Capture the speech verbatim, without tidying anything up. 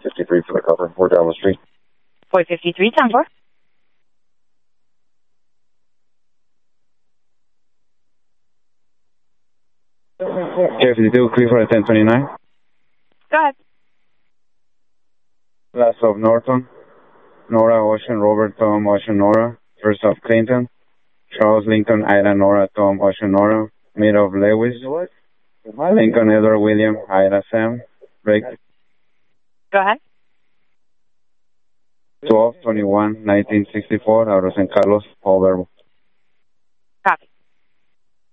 fifty-three for the cover. We're down the street. four fifty-three, ten four. K fifty-two, clear for a ten twenty-nine. Go ahead. Last of Norton. Nora, Ocean, Robert, Tom, Ocean, Nora. First of Clinton. Charles, Lincoln, Ida, Nora, Tom, Ocean, Nora. Mid of Lewis. Lincoln, Edward, William, Ida, Sam. Break. Go ahead. twelve twenty-one nineteen sixty-four, out of San Carlos, Paul Verbo.